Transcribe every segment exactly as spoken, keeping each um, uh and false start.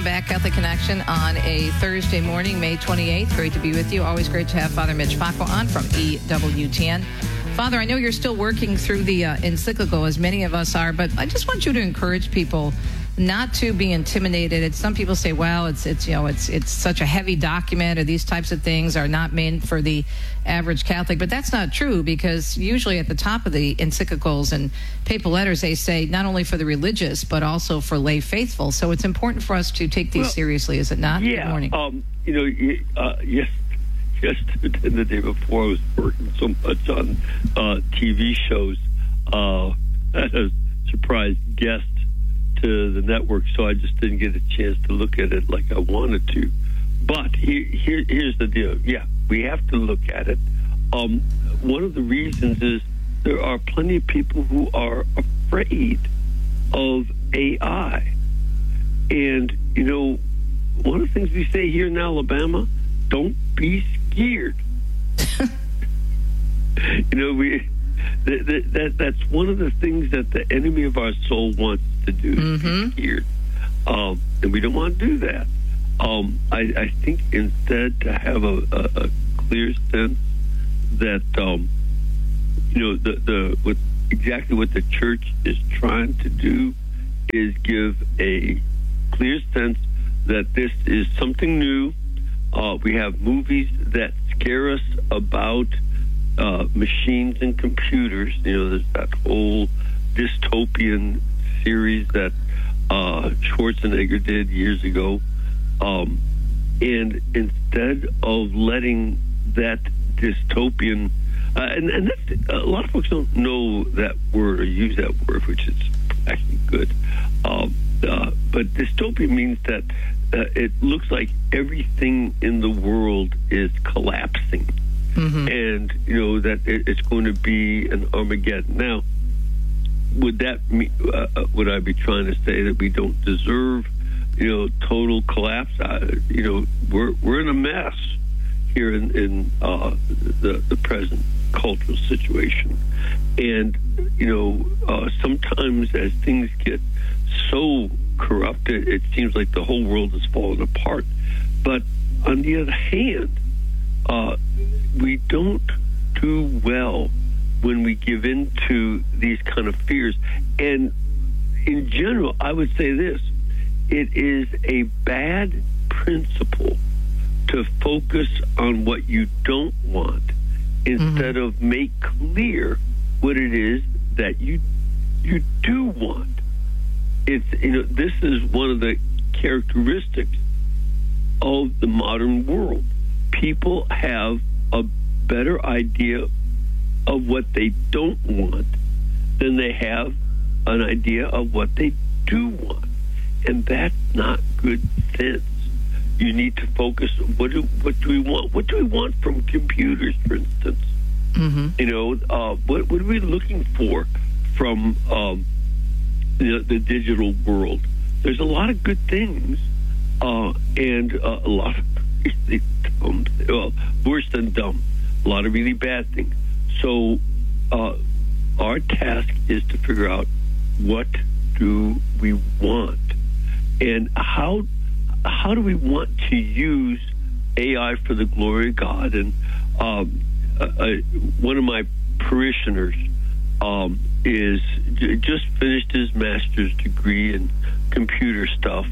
Welcome back, Catholic Connection, on a Thursday morning, May twenty-eighth. Great to be with you. Always great to have Father Mitch Pacwa on from E W T N. Father, I know you're still working through the uh, encyclical, as many of us are, but I just want you to encourage people not to be intimidated. It's, some people say, well, it's it's you know it's it's such a heavy document, or these types of things are not meant for the average Catholic. But that's not true, because usually at the top of the encyclicals and papal letters, they say not only for the religious but also for lay faithful. So it's important for us to take these well, seriously, is it not? Yeah. Good morning. Um, you know, uh, yes. Yesterday, the day before, I was working so much on uh, T V shows. Uh, I had a surprise guest to the network, so I just didn't get a chance to look at it like I wanted to. But here, here, here's the deal. Yeah, we have to look at it. Um, one of the reasons is there are plenty of people who are afraid of A I. And, you know, one of the things we say here in Alabama, don't be scared. You know, we that, that, that that's one of the things that the enemy of our soul wants to do, mm-hmm. be scared. Um, and we don't want to do that. Um, I, I think instead to have a, a, a clear sense that, um, you know, the, the what exactly what the church is trying to do is give a clear sense that this is something new. Uh, we have movies that scare us about uh, machines and computers. You know, there's that whole dystopian series that uh, Schwarzenegger did years ago. Um, and instead of letting that dystopian, uh, and, and that's, a lot of folks don't know that word or use that word, which is actually good. Um, uh, but dystopia means that Uh, it looks like everything in the world is collapsing, mm-hmm. and you know that it, it's going to be an Armageddon. Now, would that mean? Uh, would I be trying to say that we don't deserve, you know, total collapse? Uh, you know, we're we're in a mess here in, in uh, the the present cultural situation, and you know, uh, sometimes as things get so corrupted, it seems like the whole world is falling apart. But on the other hand, uh, we don't do well when we give in to these kind of fears. And in general, I would say this: it is a bad principle to focus on what you don't want instead mm-hmm. of make clear what it is that you you do want. It's, you know, this is one of the characteristics of the modern world. People have a better idea of what they don't want than they have an idea of what they do want. And that's not good sense. You need to focus on what do, what do we want? What do we want from computers, for instance? Mm-hmm. You know, uh, what, what are we looking for from um, the, the digital world? There's a lot of good things, uh, and uh, a lot of dumb, well, worse than dumb, a lot of really bad things. So uh, our task is to figure out what do we want, and how how do we want to use A I for the glory of God. And um, uh, uh, one of my parishioners um, is j- just finished his master's degree in computer stuff,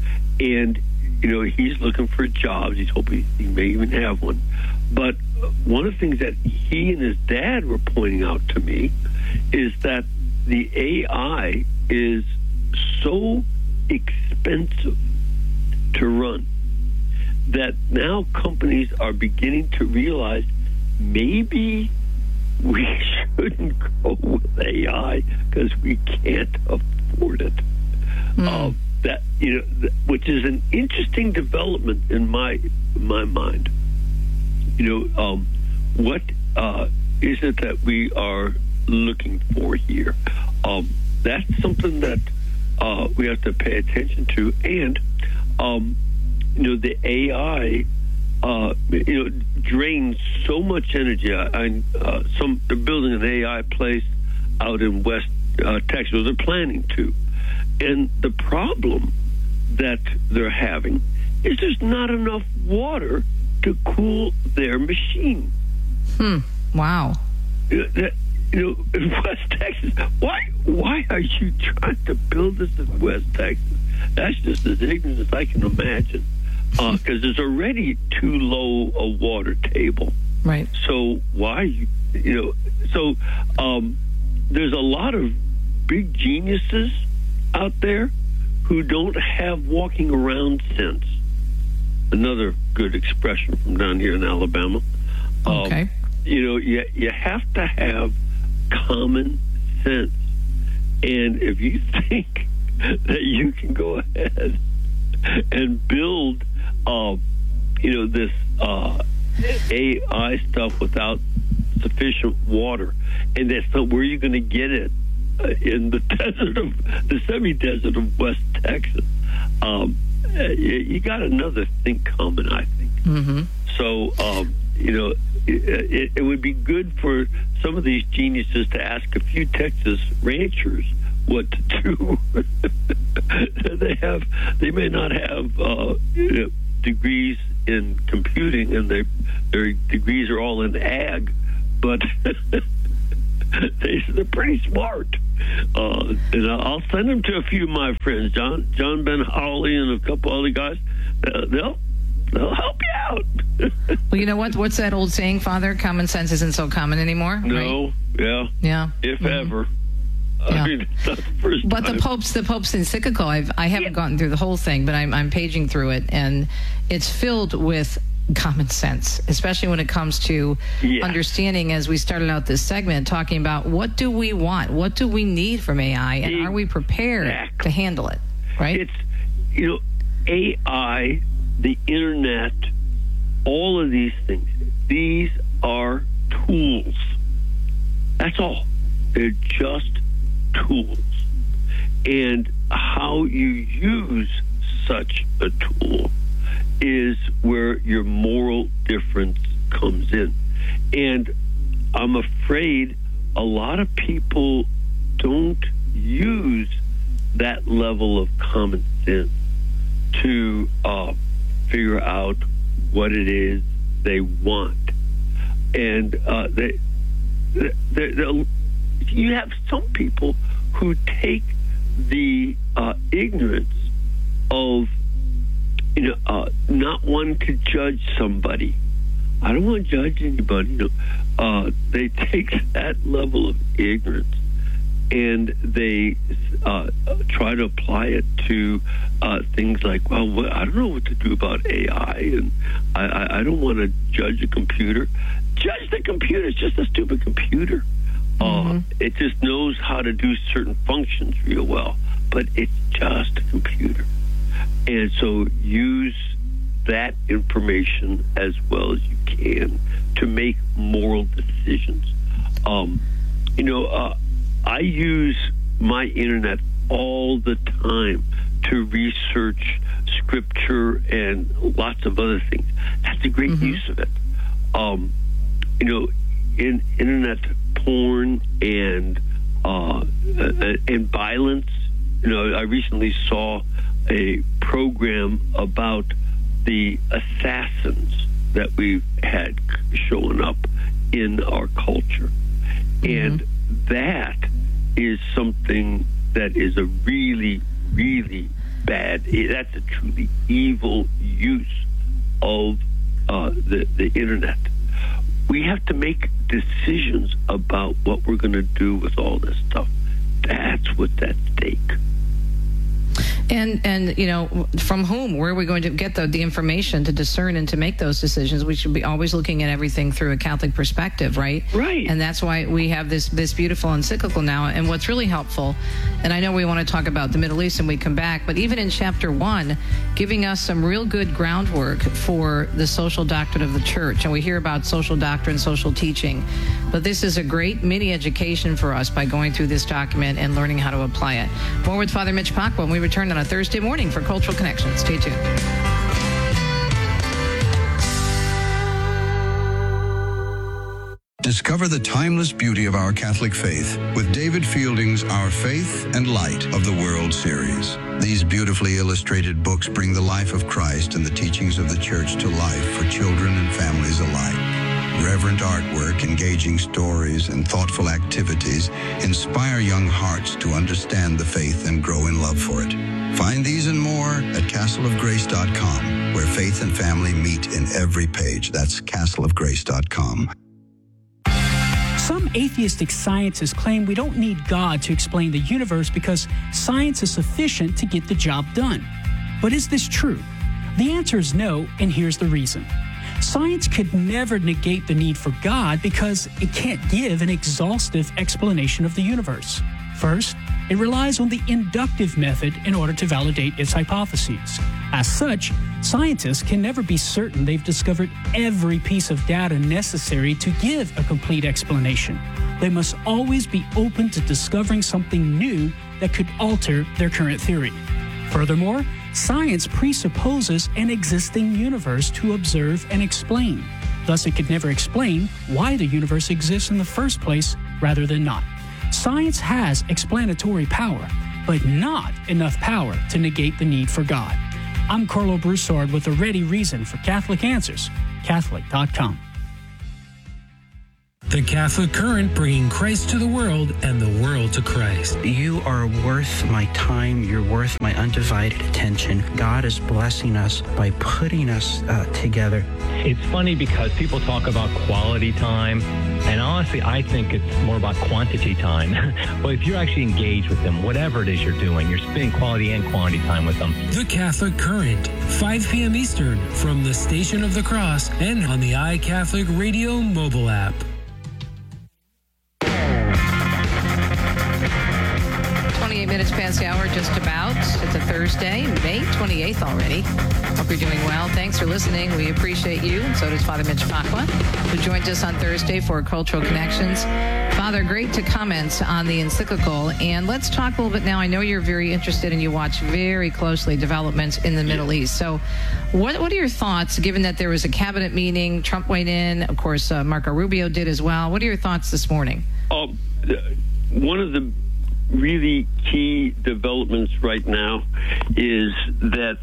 and you know he's looking for jobs. He's hoping he may even have one. But one of the things that he and his dad were pointing out to me is that the A I is so expensive to run that now companies are beginning to realize maybe we shouldn't go with A I because we can't afford it. Mm. Uh, that you know, th- which is an interesting development in my my mind. You know, um, what uh, is it that we are looking for here? Um, that's something that uh, we have to pay attention to. And, um, you know, the A I, uh, you know, drains so much energy. I, I, uh, some they're building an A I place out in West uh, Texas. They're planning to. And the problem that they're having is there's not enough water to cool their machine. Hmm. Wow. You know, you know, in West Texas, why why are you trying to build this in West Texas? That's just as ignorant as I can imagine. Because uh, there's already too low a water table. Right. So why, you, you know, so um, there's a lot of big geniuses out there who don't have walking around sense. Another good expression from down here in Alabama. Okay. Um, you know, you, you have to have common sense. And if you think that you can go ahead and build, uh, you know, this uh, A I stuff without sufficient water, and that's not where you're going to get it uh, in the desert of the semi-desert of West Texas. Um, you, you got another thing coming, I think. Mm-hmm. So, um, you know, it, it would be good for some of these geniuses to ask a few Texas ranchers what to do. they have, they may not have uh, you know, degrees in computing, and they, their degrees are all in ag, but they, they're pretty smart. Uh, and I'll send them to a few of my friends, John John Ben Hawley and a couple other guys. Uh, they'll they'll help you out. Well, you know what? What's that old saying, Father? Common sense isn't so common anymore. No, right? yeah, yeah, if mm-hmm. ever. Yeah. I mean, it's not the first but time. the Pope's the Pope's encyclical. I've I haven't yeah. gotten through the whole thing, but I'm I'm paging through it, and it's filled with common sense, especially when it comes to yeah. understanding. As we started out this segment, talking about what do we want, what do we need from A I, and exactly. are we prepared to handle it? Right? It's you know, A I, the internet, all of these things. These are tools. That's all. They're just tools, and how you use such a tool is where your moral difference comes in. And I'm afraid a lot of people don't use that level of common sense to uh, figure out what it is they want. And uh, they, they, they you have some people who take the uh, ignorance of, you know, uh, not wanting to judge somebody. I don't want to judge anybody. You know, uh, they take that level of ignorance and they uh, try to apply it to uh, things like, well, well, I don't know what to do about A I, and I, I, I don't want to judge a computer. Judge the computer. It's just a stupid computer. Mm-hmm. Uh, it just knows how to do certain functions real well, but it's just a computer. And so use that information as well as you can to make moral decisions. Um, you know, uh, I use my internet all the time to research scripture and lots of other things. That's a great mm-hmm. use of it. Um, you know, in internet porn and uh, and violence. You know, I recently saw a program about the assassins that we've had showing up in our culture, mm-hmm. and that is something that is a really, really bad. That's a truly evil use of uh, the the internet. We have to make decisions about what we're going to do with all this stuff. That's what's at stake. And, and you know, from whom? Where are we going to get the, the information to discern and to make those decisions? We should be always looking at everything through a Catholic perspective, right? Right. And that's why we have this, this beautiful encyclical now. And what's really helpful, and I know we want to talk about the Middle East and we come back, but even in chapter one, giving us some real good groundwork for the social doctrine of the church. And we hear about social doctrine, social teaching. But this is a great mini education for us by going through this document and learning how to apply it. More with Father Mitch Pacwa when we return on a Thursday morning for Cultural Connections. Stay tuned. Discover the timeless beauty of our Catholic faith with David Fielding's Our Faith and Light of the World series. These beautifully illustrated books bring the life of Christ and the teachings of the Church to life for children and families alike. Reverent artwork, engaging stories, and thoughtful activities inspire young hearts to understand the faith and grow in love for it. Find these and more at castle of grace dot com, where faith and family meet in every page. That's castle of grace dot com. Some atheistic scientists claim we don't need God to explain the universe because science is sufficient to get the job done. But is this true? The answer is no, and here's the reason. Science could never negate the need for God because it can't give an exhaustive explanation of the universe. First, it relies on the inductive method in order to validate its hypotheses. As such, scientists can never be certain they've discovered every piece of data necessary to give a complete explanation. They must always be open to discovering something new that could alter their current theory. Furthermore, science presupposes an existing universe to observe and explain. Thus, it could never explain why the universe exists in the first place rather than not. Science has explanatory power, but not enough power to negate the need for God. I'm Carlo Broussard with a ready reason for Catholic Answers, Catholic dot com. The Catholic Current, bringing Christ to the world and the world to Christ. You are worth my time. You're worth my undivided attention. God is blessing us by putting us uh, together. It's funny because people talk about quality time, and honestly, I think it's more about quantity time. But if you're actually engaged with them, whatever it is you're doing, you're spending quality and quantity time with them. The Catholic Current, five p.m. Eastern, from the Station of the Cross and on the iCatholic Radio mobile app. twenty-eight minutes past the hour, just about. It's a Thursday, May twenty-eighth already. Hope you're doing well. Thanks for listening. We appreciate you. And so does Father Mitch Pacwa, who joined us on Thursday for Cultural Connections. Father, great to comment on the encyclical. And let's talk a little bit now. I know you're very interested and you watch very closely developments in the Middle East. So what, what are your thoughts, given that there was a cabinet meeting, Trump weighed in, of course, uh, Marco Rubio did as well. What are your thoughts this morning? Uh, one of the really key developments right now is that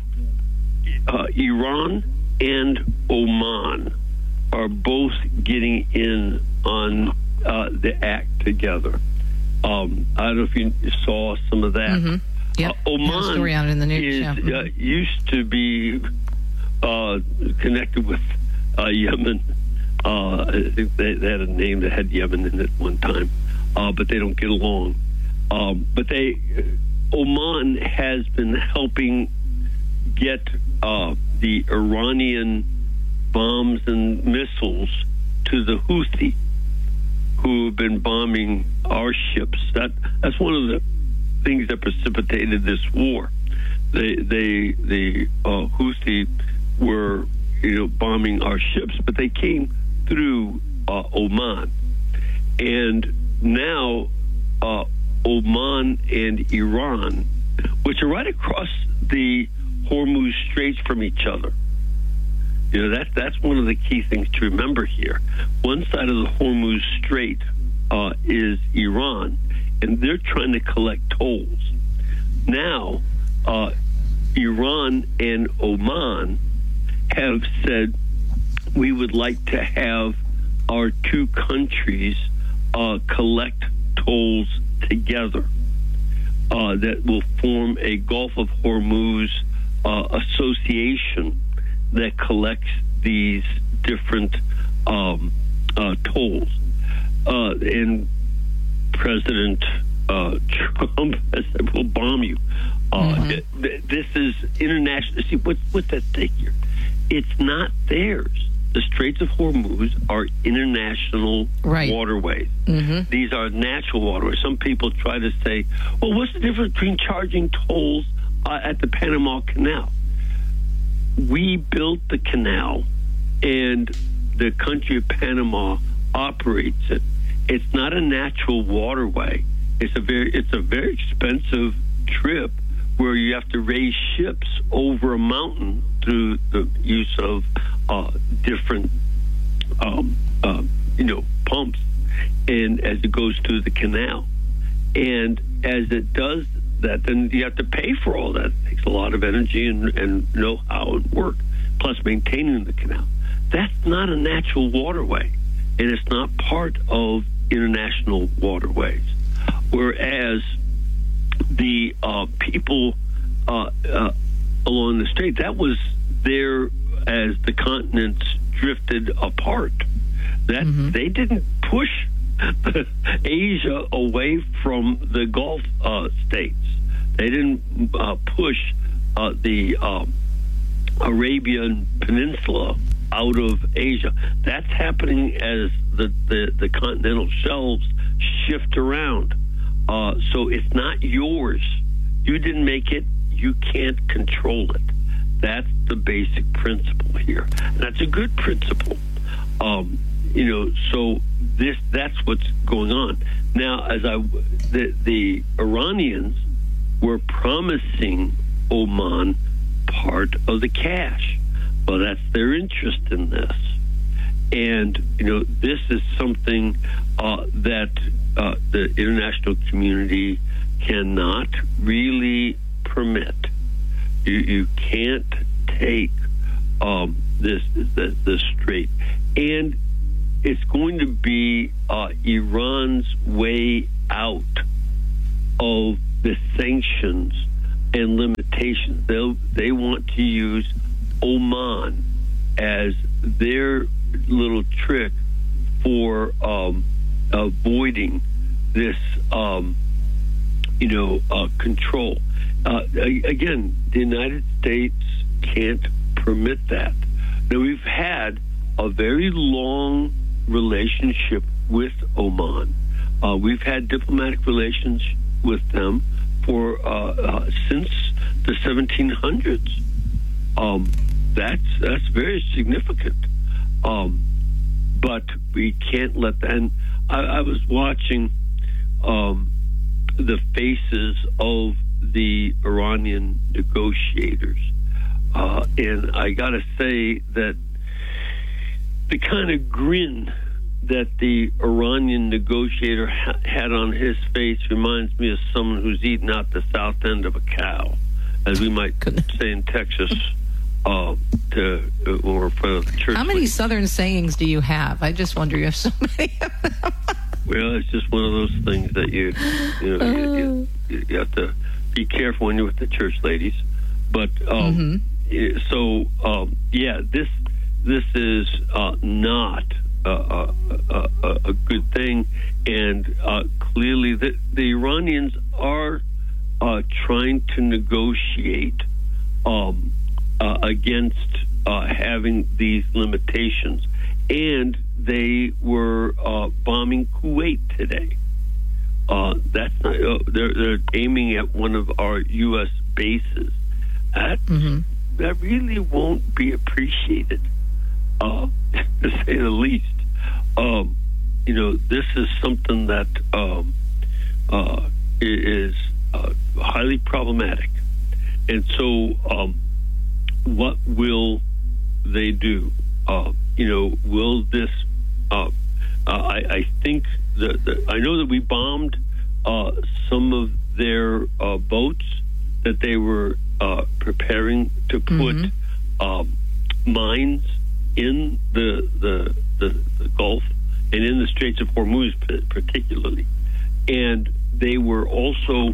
uh, Iran and Oman are both getting in on uh, the act together. Um, I don't know if you saw some of that. Mm-hmm. Yep. Uh, Oman story on it in the news. is, Yeah. Mm-hmm. uh, used to be uh, connected with uh, Yemen. Uh, I think they, they had a name that had Yemen in it one time, uh, but they don't get along. Um, but they, Oman has been helping get uh, the Iranian bombs and missiles to the Houthi, who have been bombing our ships. That that's one of the things that precipitated this war. They, they, the uh, Houthi were, you know, bombing our ships, but they came through uh, Oman, and now. Uh, Oman and Iran, which are right across the Hormuz Straits from each other. You know, that, that's one of the key things to remember here. One side of the Hormuz Strait uh, is Iran, and they're trying to collect tolls. Now, uh, Iran and Oman have said, we would like to have our two countries uh, collect tolls together uh, that will form a Gulf of Hormuz uh, association that collects these different um, uh, tolls. Uh, and President uh, Trump has said, we'll bomb you. Uh, mm-hmm. th- this is international. See, what, what's at stake here? It's not theirs. The Straits of Hormuz are international right. waterways. Mm-hmm. These are natural waterways. Some people try to say, well, what's the difference between charging tolls uh, at the Panama Canal? We built the canal, and the country of Panama operates it. It's not a natural waterway. It's a very, it's a very expensive trip where you have to raise ships over a mountain through the use of uh, different um, uh, you know, pumps, and as it goes through the canal. And as it does that, then you have to pay for all that. It takes a lot of energy and, and know-how and work, plus maintaining the canal. That's not a natural waterway, and it's not part of international waterways. Whereas the uh, people uh, uh, along the strait, that was there as the continents drifted apart. That mm-hmm. they didn't push Asia away from the Gulf uh, states. They didn't uh, push uh, the uh, Arabian Peninsula out of Asia. That's happening as the, the, the continental shelves shift around. Uh, so it's not yours. You didn't make it. You can't control it. That's the basic principle here. And that's a good principle. Um, you know, so this that's what's going on. Now, as I, the, the Iranians were promising Oman part of the cash. Well, that's their interest in this. And, you know, this is something uh, that uh, the international community cannot really permit. You, you can't take um, this, this, this straight. And it's going to be uh, Iran's way out of the sanctions and limitations. They'll, they want to use Oman as their little trick for um, avoiding this, um, you know, uh, control. Uh, again, the United States can't permit that. Now, we've had a very long relationship with Oman. Uh, we've had diplomatic relations with them for uh, uh, since the seventeen hundreds. Um, that's that's very significant. Um, but we can't let that. And I, I was watching um, the faces of the Iranian negotiators, uh, and I got to say that the kind of grin that the Iranian negotiator ha- had on his face reminds me of someone who's eating out the south end of a cow, as we might say in Texas, uh, to, uh, or for the church. How many lady. Southern sayings do you have? I just wonder if so many of them. Well, it's just one of those things that you, you know, uh. you, you, you have to be careful when you're with the church ladies. But um, mm-hmm. so um, yeah, this this is uh, not a, a, a, a good thing, and uh, clearly the, the Iranians are uh, trying to negotiate um, uh, against uh, having these limitations, and they were uh, bombing Kuwait today. Uh, that's not. Uh, they're, they're aiming at one of our U S bases. That mm-hmm. that really won't be appreciated, uh, to say the least. Um, you know, this is something that um, uh, is uh, highly problematic, and so um, what will they do? Uh, you know, will this? Uh, uh, I, I think that I know that we bombed uh, some of their uh, boats that they were uh, preparing to put mm-hmm. um, mines in the, the the the Gulf and in the Straits of Hormuz particularly, and they were also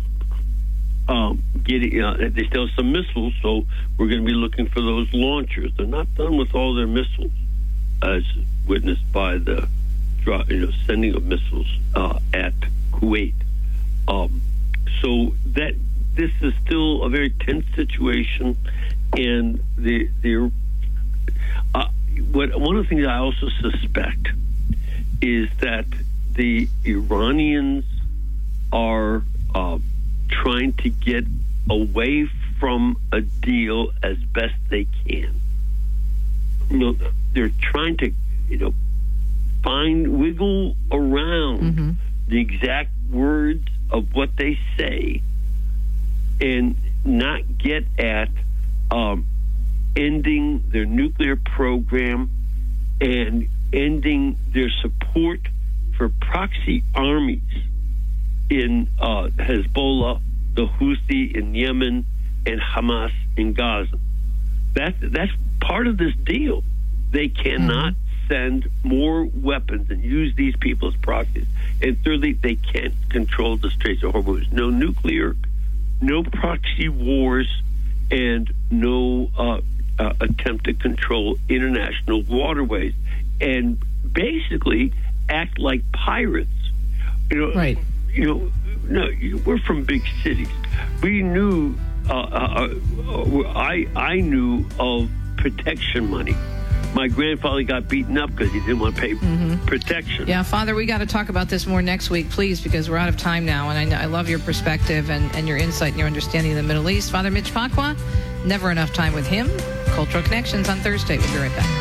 um, getting. Uh, they still have some missiles, so we're going to be looking for those launchers. They're not done with all their missiles, as witnessed by the you know sending of missiles uh, at Kuwait. Um, so that this is still a very tense situation, and the the uh, what one of the things I also suspect is that the Iranians are uh, trying to get away from a deal as best they can. You know, they're trying to, you know, find, wiggle around mm-hmm. the exact words of what they say and not get at um, ending their nuclear program and ending their support for proxy armies in uh, Hezbollah, the Houthi in Yemen, and Hamas in Gaza. That, that's part of this deal. They cannot mm-hmm. send more weapons and use these people as proxies. And thirdly, they can't control the Straits of Hormuz. No nuclear, no proxy wars, and no uh, uh, attempt to control international waterways. And basically act like pirates. You know, right. You know, no, we're from big cities. We knew, uh, uh, uh, I I knew of protection money. My grandfather got beaten up because he didn't want to pay mm-hmm. protection. Yeah, Father, we got to talk about this more next week, please, because we're out of time now. And I, I love your perspective and, and your insight and your understanding of the Middle East. Father Mitch Pacwa, never enough time with him. Cultural Connections on Thursday. We'll be right back.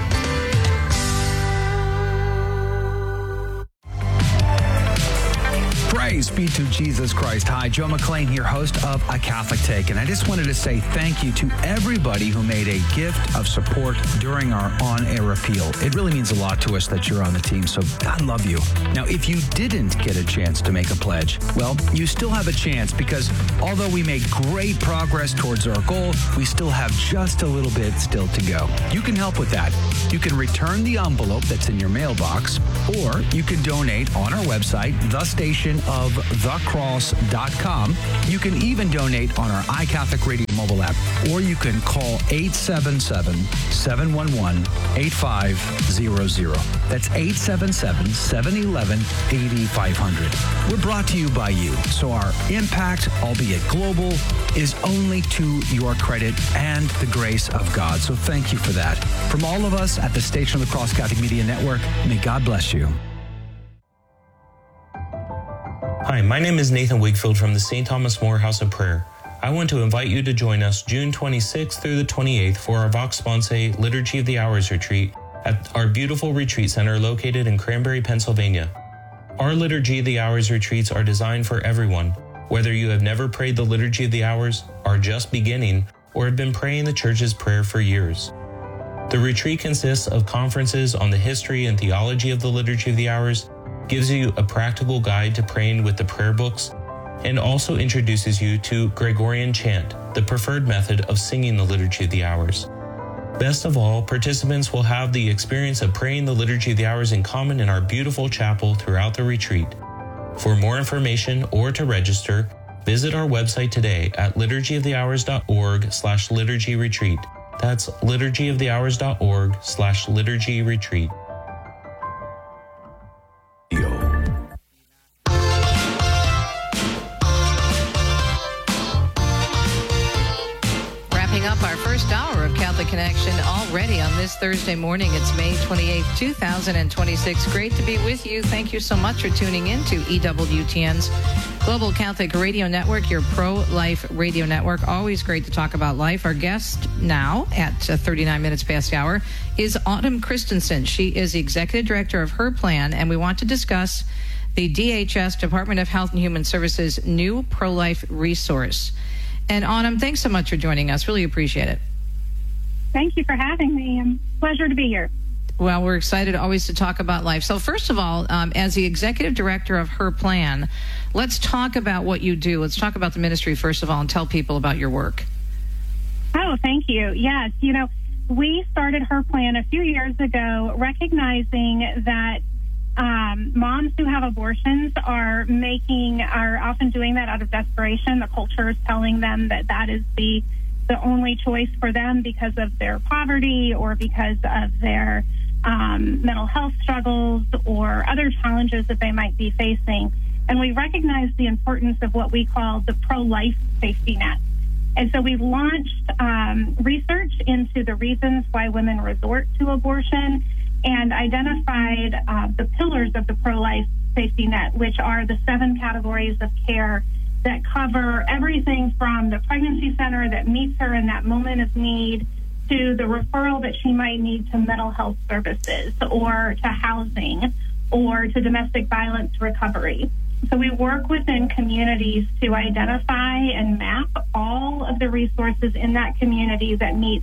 Praise be to Jesus Christ. Hi, Joe McClain here, host of A Catholic Take. And I just wanted to say thank you to everybody who made a gift of support during our on-air appeal. It really means a lot to us that you're on the team, so God love you. Now, if you didn't get a chance to make a pledge, well, you still have a chance because although we made great progress towards our goal, we still have just a little bit still to go. You can help with that. You can return the envelope that's in your mailbox, or you can donate on our website, the station of the cross dot com. You can even donate on our iCatholic Radio mobile app, or you can call eight seven seven, seven one one, eight five zero zero. That's eight seven seven, seven one one, eight five zero zero. We're brought to you by you, so our impact, albeit global, is only to your credit and the grace of God. So thank you for that. From all of us at the Station of the Cross Catholic Media Network, may God bless you. Hi, my name is Nathan Wigfield from the Saint Thomas More House of Prayer. I want to invite you to join us June twenty-sixth through the twenty-eighth for our Vox Sponsae Liturgy of the Hours retreat at our beautiful retreat center located in Cranberry, Pennsylvania. Our Liturgy of the Hours retreats are designed for everyone, whether you have never prayed the Liturgy of the Hours, are just beginning, or have been praying the Church's prayer for years. The retreat consists of conferences on the history and theology of the Liturgy of the Hours, gives you a practical guide to praying with the prayer books, and also introduces you to Gregorian chant, the preferred method of singing the Liturgy of the Hours. Best of all, participants will have the experience of praying the Liturgy of the Hours in common in our beautiful chapel throughout the retreat. For more information or to register, visit our website today at liturgy of the hours dot org slash liturgy retreat. That's liturgy of the hours dot org slash liturgy retreat. Up our first hour of Catholic Connection already on this Thursday morning. It's May twenty-eighth, two thousand twenty-six. Great to be with you. Thank you so much for tuning in to E W T N's Global Catholic Radio Network, your pro-life radio network. Always great to talk about life. Our guest now at thirty-nine minutes past the hour is Autumn Christensen. She is the executive director of Her Plan, and we want to discuss the D H S, Department of Health and Human Services, new pro-life resource. And Autumn, thanks so much for joining us. Really appreciate it. Thank you for having me. Um, pleasure to be here. Well, we're excited always to talk about life. So first of all, um, as the executive director of Her Plan, let's talk about what you do. Let's talk about the ministry, first of all, and tell people about your work. Oh, thank you. Yes, you know, we started Her Plan a few years ago, recognizing that Um, moms who have abortions are making, are often doing that out of desperation. The culture is telling them that that is the the only choice for them because of their poverty or because of their um, mental health struggles or other challenges that they might be facing. And we recognize the importance of what we call the pro-life safety net. And so we've launched um, research into the reasons why women resort to abortion and identified uh, the pillars of the pro-life safety net, which are the seven categories of care that cover everything from the pregnancy center that meets her in that moment of need to the referral that she might need to mental health services or to housing or to domestic violence recovery. So we work within communities to identify and map all of the resources in that community that meet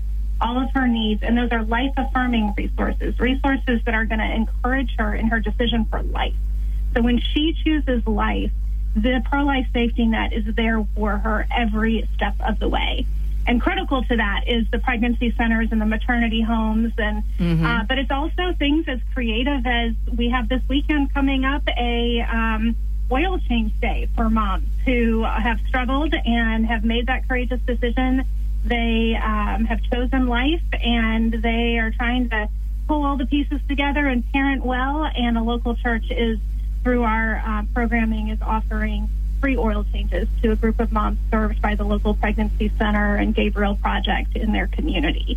all of her needs, and those are life-affirming resources, resources that are going to encourage her in her decision for life. So when she chooses life, the pro-life safety net is there for her every step of the way. And critical to that is the pregnancy centers and the maternity homes. And mm-hmm. uh, but it's also things as creative as we have this weekend coming up, a um, oil change day for moms who have struggled and have made that courageous decision. They um, have chosen life, and they are trying to pull all the pieces together and parent well. And a local church is, through our uh, programming, is offering free oil changes to a group of moms served by the local pregnancy center and Gabriel Project in their community.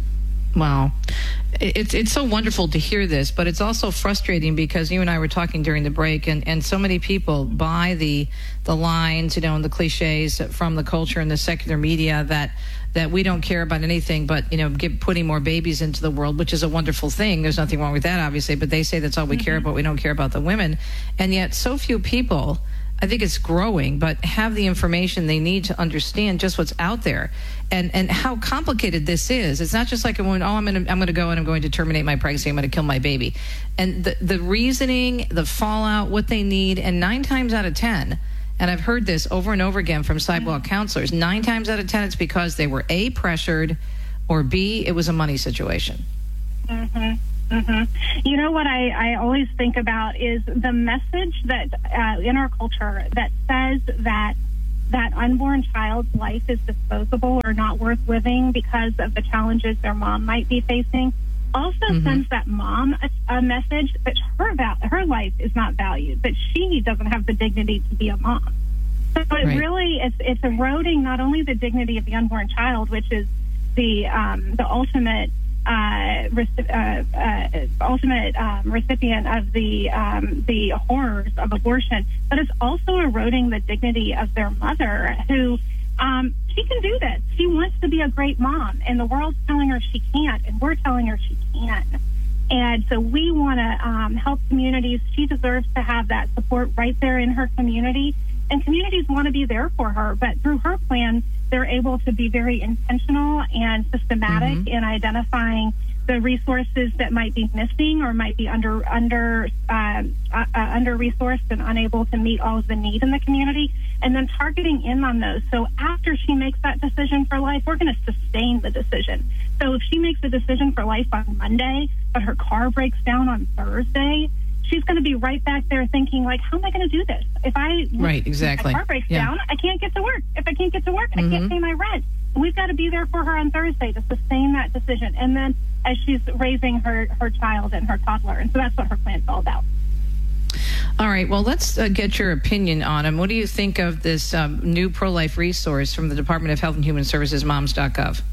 Wow. It's it's so wonderful to hear this, but it's also frustrating because you and I were talking during the break, and, and so many people buy the the lines, you know, and the cliches from the culture and the secular media that that we don't care about anything but, you know, get, putting more babies into the world, which is a wonderful thing. There's nothing wrong with that, obviously, but they say that's all we mm-hmm. care about. We don't care about the women. And yet so few people, I think it's growing, but have the information they need to understand just what's out there and, and how complicated this is. It's not just like, a woman, oh, I'm going to I'm going to go and I'm going to terminate my pregnancy. I'm going to kill my baby. And the, the reasoning, the fallout, what they need, and nine times out of ten, and I've heard this over and over again from sidewalk counselors, nine times out of ten, it's because they were A, pressured, or B, it was a money situation. Mm-hmm. Mm-hmm. You know what I, I always think about is the message that uh, in our culture that says that that unborn child's life is disposable or not worth living because of the challenges their mom might be facing also mm-hmm. sends that mom a, a message that her val- her life is not valued, that she doesn't have the dignity to be a mom. So it right. really is it's eroding not only the dignity of the unborn child, which is the um, the ultimate Uh, uh, uh, ultimate um, recipient of the um, the horrors of abortion, but it's also eroding the dignity of their mother, who um, she can do this. She wants to be a great mom, and the world's telling her she can't, and we're telling her she can. And so we want to um, help communities. She deserves to have that support right there in her community, and communities want to be there for her, but through her plan, they're able to be very intentional and systematic mm-hmm. in identifying the resources that might be missing or might be under under uh, uh, under resourced and unable to meet all of the need in the community, and then targeting in on those. So after she makes that decision for life, we're going to sustain the decision. So if she makes a decision for life on Monday, but her car breaks down on Thursday, she's going to be right back there thinking, like, how am I going to do this? If I right, exactly. my car breaks yeah. down, I can't get to work. If I can't get to work, mm-hmm. I can't pay my rent. And we've got to be there for her on Thursday to sustain that decision. And then as she's raising her, her child and her toddler. And so that's what her plan's all about. All right. Well, let's uh, get your opinion on him. What do you think of this um, new pro-life resource from the Department of Health and Human Services, moms dot gov?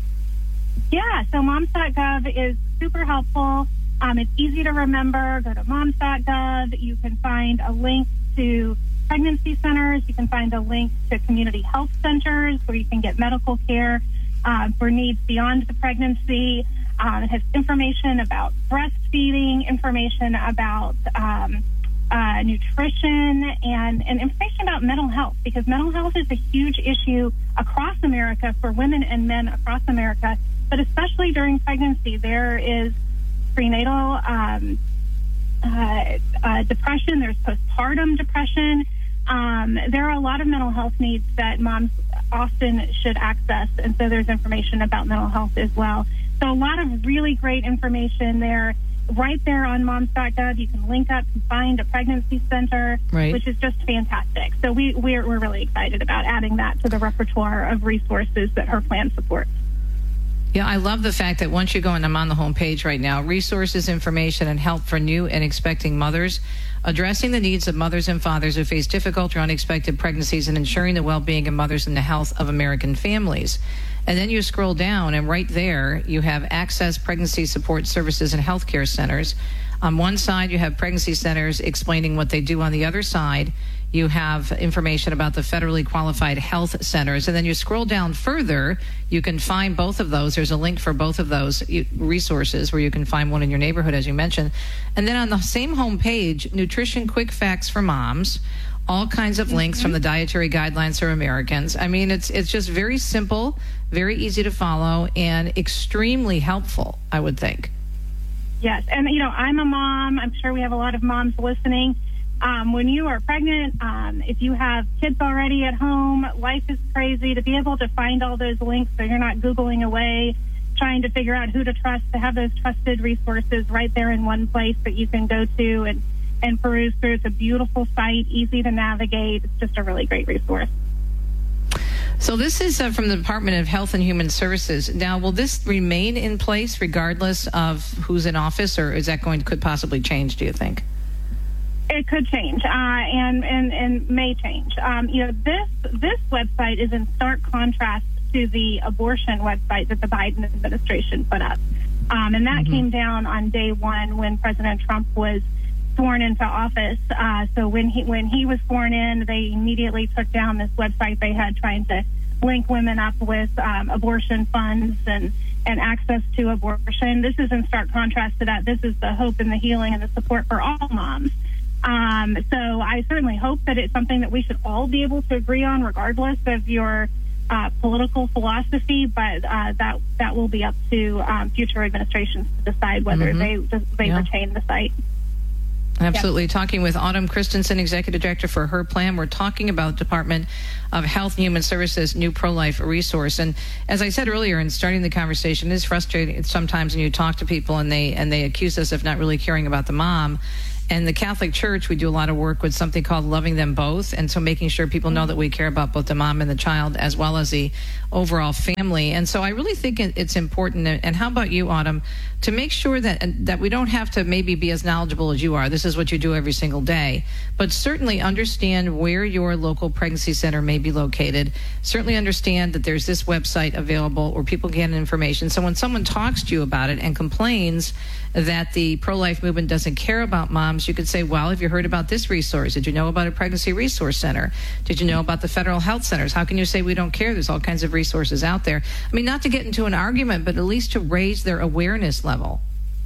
Yeah, so moms dot gov is super helpful. Um, it's easy to remember. Go to moms dot gov. You can find a link to pregnancy centers. You can find a link to community health centers where you can get medical care uh, for needs beyond the pregnancy. Um, it has information about breastfeeding, information about um, uh, nutrition, and, and information about mental health, because mental health is a huge issue across America for women and men across America, but especially during pregnancy. There is prenatal um, uh, uh, depression, there's postpartum depression. Um, there are a lot of mental health needs that moms often should access, and so there's information about mental health as well. So a lot of really great information there. Right there on moms dot gov, you can link up and find a pregnancy center, right. which is just fantastic. So we, we're, we're really excited about adding that to the repertoire of resources that her plan supports. Yeah, I love the fact that once you go, and I'm on the home page right now, resources, information, and help for new and expecting mothers, addressing the needs of mothers and fathers who face difficult or unexpected pregnancies, and ensuring the well-being of mothers and the health of American families. And then you scroll down, and right there you have access pregnancy support services and healthcare centers. On one side, you have pregnancy centers explaining what they do. On the other side, you have information about the federally qualified health centers. And then you scroll down further, you can find both of those. There's a link for both of those resources where you can find one in your neighborhood, as you mentioned. And then on the same home page, nutrition quick facts for moms, all kinds of links mm-hmm. from the dietary guidelines for Americans. I mean, it's it's just very simple, very easy to follow, and extremely helpful, I would think. Yes, and, you know, I'm a mom. I'm sure we have a lot of moms listening. Um, when you are pregnant, um, if you have kids already at home, life is crazy. To be able to find all those links so you're not Googling away, trying to figure out who to trust, to have those trusted resources right there in one place that you can go to and, and peruse through. It's a beautiful site, easy to navigate. It's just a really great resource. So this is uh, from the Department of Health and Human Services. Now, will this remain in place regardless of who's in office, or is that going to, could possibly change, do you think? It could change, uh, and, and, and may change. Um, you know, this this website is in stark contrast to the abortion website that the Biden administration put up. Um, and that mm-hmm. came down on day one when President Trump was sworn into office. Uh, so when he when he was sworn in, they immediately took down this website they had trying to link women up with um, abortion funds and, and access to abortion. This is in stark contrast to that. This is the hope and the healing and the support for all moms. Um, so I certainly hope that it's something that we should all be able to agree on, regardless of your uh, political philosophy. But uh, that that will be up to um, future administrations to decide whether mm-hmm. they they yeah. retain the site. Absolutely. Yep. Talking with Autumn Christensen, Executive Director for Her Plan. We're talking about Department of Health and Human Services' new pro-life resource. And as I said earlier in starting the conversation, it is frustrating sometimes when you talk to people and they and they accuse us of not really caring about the mom. And the Catholic Church, we do a lot of work with something called Loving Them Both. And so making sure people know that we care about both the mom and the child as well as the overall family. And so I really think it's important. And how about you, Autumn, to make sure that that we don't have to maybe be as knowledgeable as you are. This is what you do every single day. But certainly understand where your local pregnancy center may be located. Certainly understand that there's this website available where people get information. So when someone talks to you about it and complains that the pro-life movement doesn't care about moms, you could say, well, have you heard about this resource? Did you know about a pregnancy resource center? Did you know about the federal health centers? How can you say we don't care? There's all kinds of resources out there. I mean, not to get into an argument, but at least to raise their awareness level.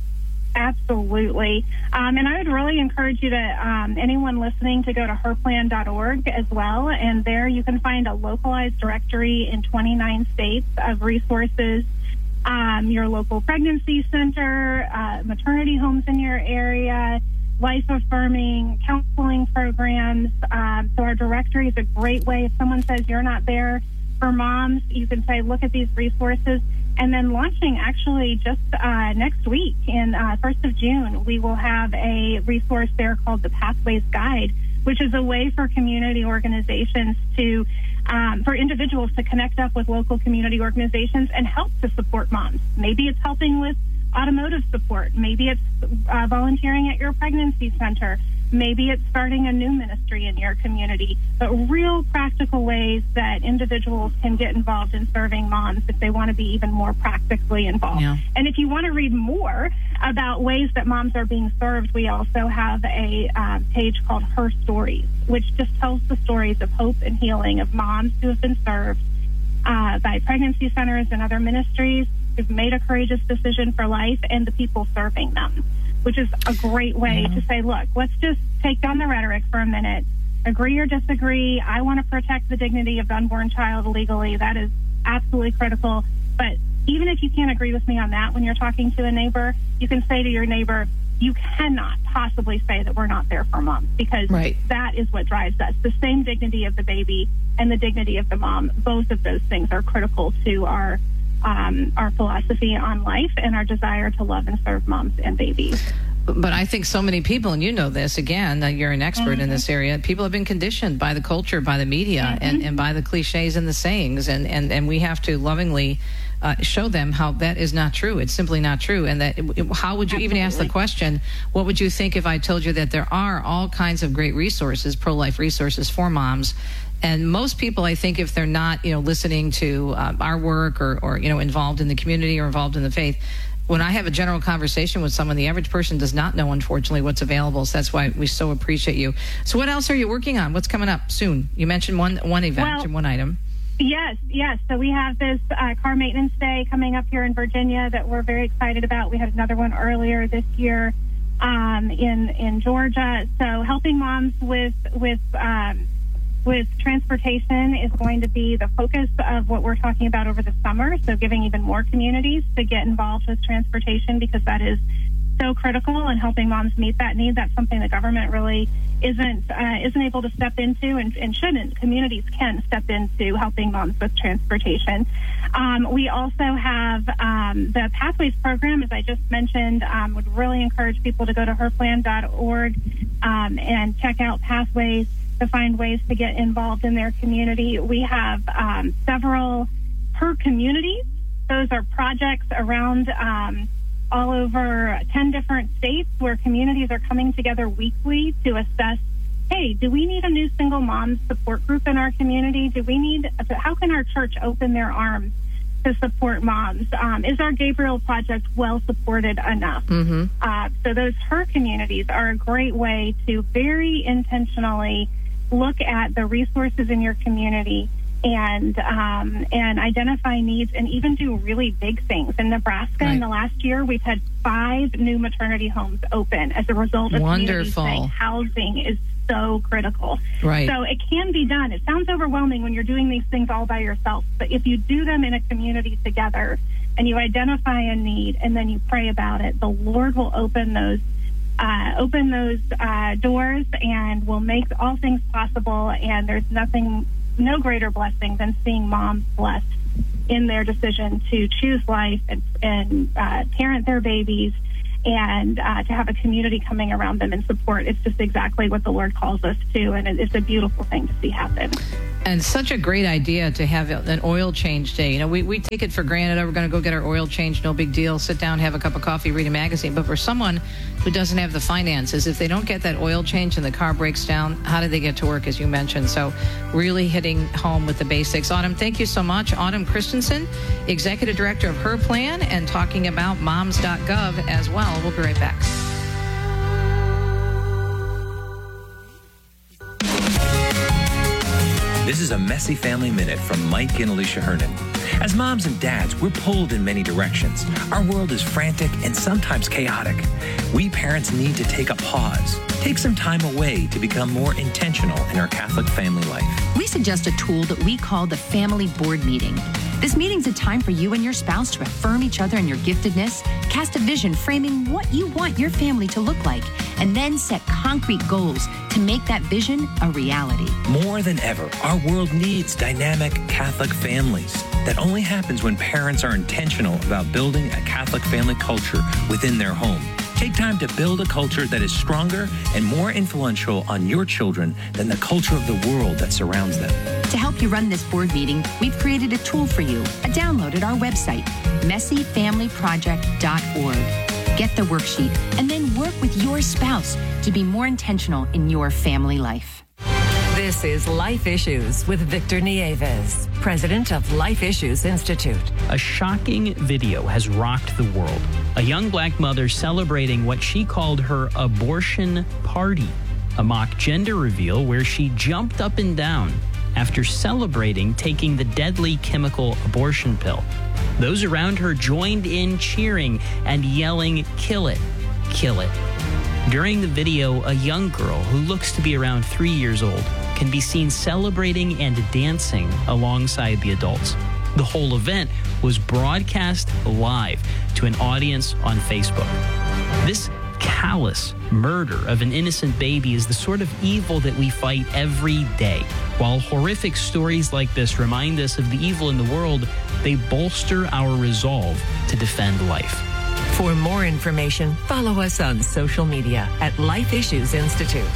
Absolutely. Um, and I would really encourage you to, um, anyone listening, to go to her plan dot org as well. And there you can find a localized directory in twenty-nine states of resources. Um, your local pregnancy center, uh, maternity homes in your area, life-affirming counseling programs. Um, so our directory is a great way. If someone says you're not there for moms, you can say, look at these resources. And then launching actually just uh, next week, in uh, first of June, we will have a resource there called the Pathways Guide, which is a way for community organizations to Um, for individuals to connect up with local community organizations and help to support moms. Maybe it's helping with automotive support. Maybe it's uh, volunteering at your pregnancy center. Maybe it's starting a new ministry in your community. But real practical ways that individuals can get involved in serving moms if they want to be even more practically involved. Yeah. And if you want to read more about ways that moms are being served, we also have a uh, page called Her Stories, which just tells the stories of hope and healing of moms who have been served uh, by pregnancy centers and other ministries who've made a courageous decision for life, and the people serving them, which is a great way mm-hmm. to say, look, let's just take down the rhetoric for a minute, agree or disagree. I want to protect the dignity of the unborn child legally. That is absolutely critical. But even if you can't agree with me on that when you're talking to a neighbor, you can say to your neighbor, you cannot possibly say that we're not there for moms, because right. that is what drives us. The same dignity of the baby and the dignity of the mom, both of those things are critical to our um, our philosophy on life and our desire to love and serve moms and babies. But I think so many people, and you know this, again, uh, you're an expert mm-hmm. in this area, people have been conditioned by the culture, by the media, mm-hmm. and, and by the cliches and the sayings, and, and, and we have to lovingly uh, show them how that is not true. It's simply not true. And that it, how would you Absolutely. Even ask the question, what would you think if I told you that there are all kinds of great resources, pro-life resources for moms? And most people, I think, if they're not, you know, listening to uh, our work or, or, you know, involved in the community or involved in the faith, when I have a general conversation with someone, the average person does not know, unfortunately, what's available. So that's why we so appreciate you. So what else are you working on? What's coming up soon? You mentioned one one event well, and one item. Yes, yes. So we have this uh, car maintenance day coming up here in Virginia that we're very excited about. We had another one earlier this year um, in in Georgia. So helping moms with with um, with transportation is going to be the focus of what we're talking about over the summer. So giving even more communities to get involved with transportation, because that is so critical in helping moms meet that need. That's something the government really isn't uh, isn't able to step into, and, and shouldn't. Communities can step into helping moms with transportation. Um, we also have um, the Pathways program, as I just mentioned. Um, would really encourage people to go to her plan dot org um, and check out Pathways to find ways to get involved in their community. We have um, several Her communities. Those are projects around um, all over ten different states where communities are coming together weekly to assess, hey, do we need a new single mom support group in our community? Do we need, how can our church open their arms to support moms? Um, is our Gabriel Project well supported enough? Mm-hmm. Uh, so those Her communities are a great way to very intentionally look at the resources in your community and um, and identify needs, and even do really big things. In Nebraska, right. in the last year, we've had five new maternity homes open as a result of communities saying housing is so critical. Right. So it can be done. It sounds overwhelming when you're doing these things all by yourself, but if you do them in a community together and you identify a need and then you pray about it, the Lord will open those Uh, open those uh, doors and will make all things possible. And there's nothing, no greater blessing than seeing moms blessed in their decision to choose life and, and uh, parent their babies, and uh, to have a community coming around them and support. It's just exactly what the Lord calls us to, and it's a beautiful thing to see happen. And such a great idea to have an oil change day. You know, we, we take it for granted. Oh, we're going to go get our oil change, no big deal. Sit down, have a cup of coffee, read a magazine. But for someone who doesn't have the finances, if they don't get that oil change and the car breaks down, how do they get to work, as you mentioned? So really hitting home with the basics. Autumn, thank you so much. Autumn Christensen, Executive Director of Her Plan, and talking about moms dot gov as well. We'll be right back. This is a Messy Family Minute from Mike and Alicia Hernan. As moms and dads, we're pulled in many directions. Our world is frantic and sometimes chaotic. We parents need to take a pause, take some time away to become more intentional in our Catholic family life. We suggest a tool that we call the Family Board Meeting. This meeting's a time for you and your spouse to affirm each other and your giftedness, cast a vision framing what you want your family to look like, and then set concrete goals to make that vision a reality. More than ever, our world needs dynamic Catholic families. That only happens when parents are intentional about building a Catholic family culture within their home. Take time to build a culture that is stronger and more influential on your children than the culture of the world that surrounds them. To help you run this board meeting, we've created a tool for you, a download at our website, messy family project dot org. Get the worksheet and then work with your spouse to be more intentional in your family life. This is Life Issues with Victor Nieves, president of Life Issues Institute. A shocking video has rocked the world. A young black mother celebrating what she called her abortion party, a mock gender reveal where she jumped up and down after celebrating taking the deadly chemical abortion pill. Those around her joined in cheering and yelling, "Kill it, kill it." During the video, a young girl who looks to be around three years old can be seen celebrating and dancing alongside the adults. The whole event was broadcast live to an audience on Facebook. This callous murder of an innocent baby is the sort of evil that we fight every day. While horrific stories like this remind us of the evil in the world, they bolster our resolve to defend life. For more information, follow us on social media at Life Issues Institute.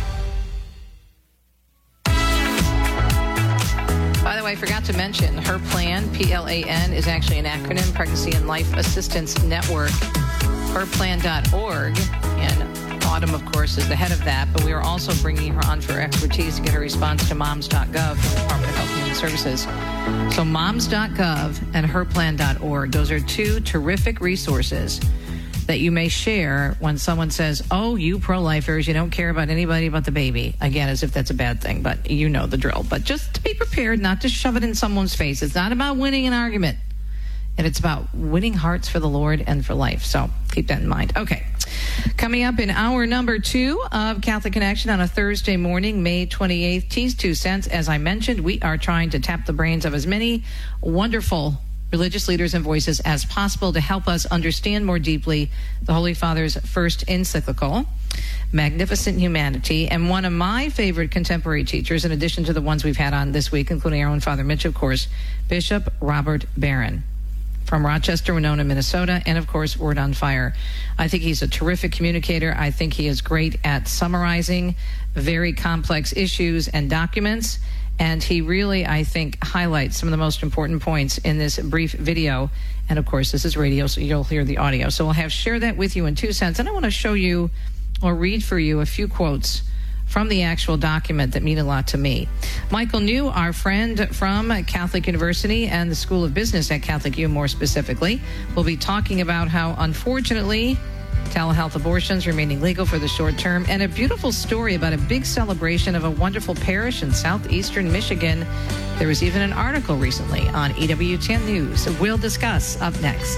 By the way, I forgot to mention, Her Plan, P L A N, is actually an acronym, Pregnancy and Life Assistance Network, her plan dot org. And Autumn, of course, is the head of that, but we are also bringing her on for expertise to get her response to moms dot gov from the Department of Health and Human Services. So moms dot gov and her plan dot org, those are two terrific resources that you may share when someone says, oh, you pro-lifers, you don't care about anybody but the baby. Again, as if that's a bad thing, but you know the drill. But just to be prepared, not to shove it in someone's face. It's not about winning an argument. And it's about winning hearts for the Lord and for life. So keep that in mind. Okay. Coming up in hour number two of Catholic Connection on a Thursday morning, May twenty-eighth, T's Two Cents. As I mentioned, we are trying to tap the brains of as many wonderful religious leaders and voices as possible to help us understand more deeply the Holy Father's first encyclical, Magnificent Humanity. And one of my favorite contemporary teachers, in addition to the ones we've had on this week, including our own Father Mitch, of course, Bishop Robert Barron from Rochester, Winona, Minnesota, and of course, Word on Fire. I think he's a terrific communicator. I think he is great at summarizing very complex issues and documents. And he really, I think, highlights some of the most important points in this brief video. And of course, this is radio, so you'll hear the audio. So we'll have share that with you in two cents. And I want to show you or read for you a few quotes from the actual document that mean a lot to me. Michael New, our friend from Catholic University and the School of Business at Catholic U more specifically, will be talking about how, unfortunately, telehealth abortions remaining legal for the short term, and a beautiful story about a big celebration of a wonderful parish in southeastern Michigan. There was even an article recently on E W T N News. We'll discuss up next.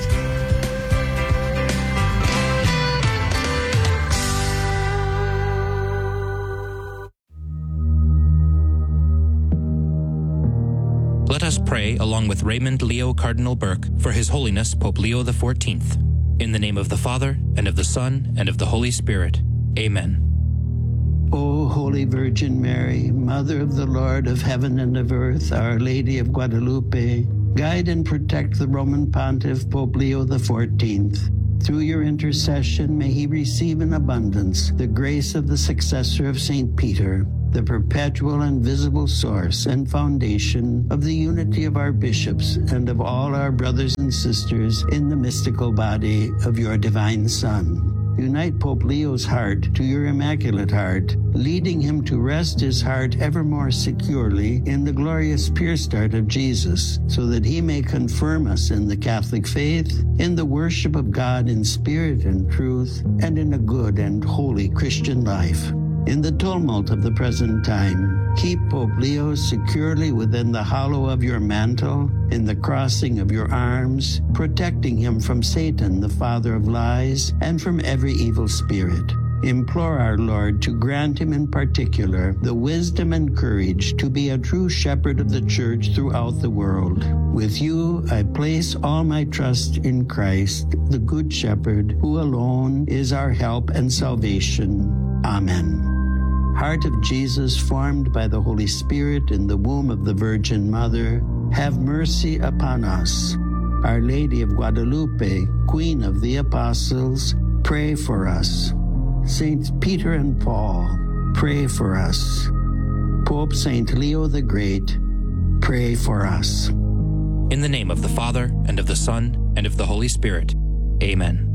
Let us pray along with Raymond Leo Cardinal Burke for His Holiness Pope Leo the fourteenth. In the name of the Father, and of the Son, and of the Holy Spirit. Amen. O Holy Virgin Mary, Mother of the Lord of heaven and of earth, Our Lady of Guadalupe, guide and protect the Roman Pontiff Pope Leo the fourteenth. Through your intercession, may he receive in abundance the grace of the successor of Saint Peter, the perpetual and visible source and foundation of the unity of our bishops and of all our brothers and sisters in the mystical body of your divine Son. Unite Pope Leo's heart to your Immaculate Heart, leading him to rest his heart ever more securely in the glorious pure start of Jesus, so that he may confirm us in the Catholic faith, in the worship of God in spirit and truth, and in a good and holy Christian life. In the tumult of the present time, keep Pope Leo securely within the hollow of your mantle, in the crossing of your arms, protecting him from Satan, the father of lies, and from every evil spirit. Implore our Lord to grant him in particular the wisdom and courage to be a true shepherd of the Church throughout the world. With you, I place all my trust in Christ, the Good Shepherd, who alone is our help and salvation. Amen. Heart of Jesus, formed by the Holy Spirit in the womb of the Virgin Mother, have mercy upon us. Our Lady of Guadalupe, Queen of the Apostles, pray for us. Saints Peter and Paul, pray for us. Pope Saint Leo the Great, pray for us. In the name of the Father, and of the Son, and of the Holy Spirit. Amen.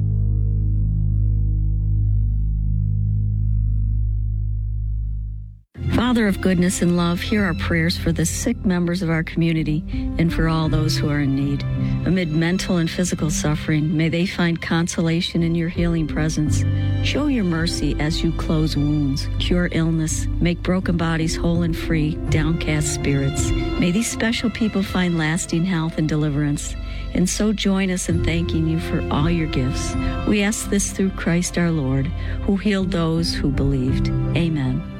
Father of goodness and love, hear our prayers for the sick members of our community and for all those who are in need. Amid mental and physical suffering, may they find consolation in your healing presence. Show your mercy as you close wounds, cure illness, make broken bodies whole and free, downcast spirits. May these special people find lasting health and deliverance. And so join us in thanking you for all your gifts. We ask this through Christ our Lord, who healed those who believed. Amen.